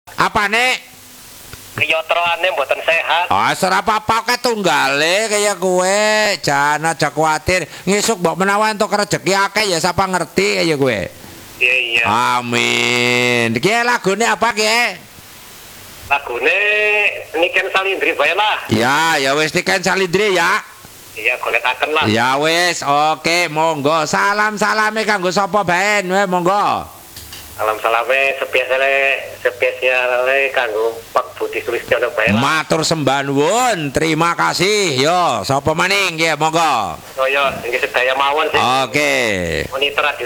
Apane? Keyotroane mboten sehat. Ah, ora apa-apa kae tunggale kaya kowe. Jan aja kuwatir. Ngesuk mbok menawa entuk rezeki akeh ya sapa ngerti kaya kowe. Iya iya. Amin. Ki lagune apa ki? Lagune Niken Salindri bae lah. Ya wis Niken Salindri ya. Iya golekaken lah. Ya wis, oke, monggo. Salam-salame kanggo sapa bae, monggo. Salam salame spesiale kanggo Pak Budi Sulistiono bae lah. Matur sembah nuwun. Terima kasih. Yo, sapa maning nggih, monggo. Oh iya, nggih sedaya mawon sih. Oke. Monitor